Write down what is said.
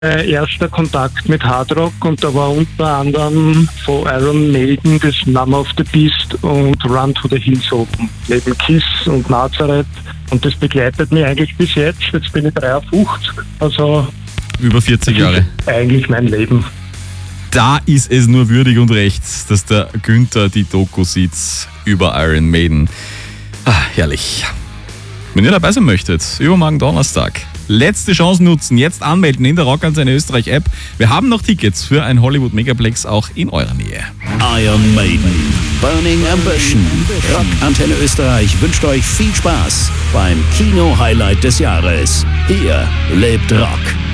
erster Kontakt mit Hardrock und da war unter anderem von Iron Maiden das Number of the Beast und Run to the Hills Open, neben Kiss und Nazareth, und das begleitet mich eigentlich bis jetzt. Jetzt bin ich 53, also Über 40 Jahre. eigentlich mein Leben. Da ist es nur würdig und recht, dass der Günther die Doku sieht über Iron Maiden. Herrlich. Wenn ihr dabei sein möchtet, übermorgen Donnerstag, letzte Chance nutzen, jetzt anmelden in der Rockantenne Österreich App. Wir haben noch Tickets für ein Hollywood Megaplex auch in eurer Nähe. Iron Maiden, Burning Ambition. Rockantenne Österreich wünscht euch viel Spaß beim Kino-Highlight des Jahres. Hier lebt Rock.